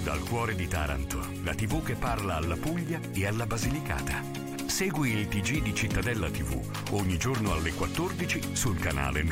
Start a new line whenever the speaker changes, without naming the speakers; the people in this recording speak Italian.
Dal cuore di Taranto, la TV che parla alla Puglia e alla Basilicata. Segui il TG di Cittadella TV ogni giorno alle 14 sul canale